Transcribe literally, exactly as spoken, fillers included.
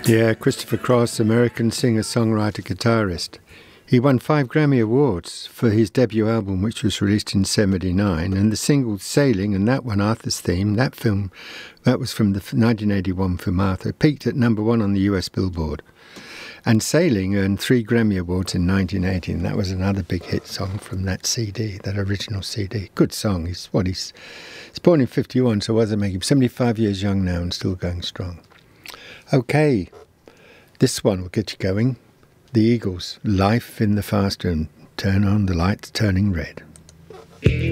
Yeah, Christopher Cross, American singer, songwriter, guitarist. He won five Grammy Awards for his debut album, which was released in seventy-nine, and the single Sailing, and that one, Arthur's Theme, that film, that was from the nineteen eighty-one film Arthur, peaked at number one on the U S Billboard. And Sailing earned three Grammy Awards in nineteen eighty, and that was another big hit song from that C D, that original C D. Good song. He's what he's, he's born in fifty-one, so what does it make him? seventy-five years young now and still going strong. Okay, this one will get you going. The Eagles, Life in the Fast Room. Turn on the lights turning red.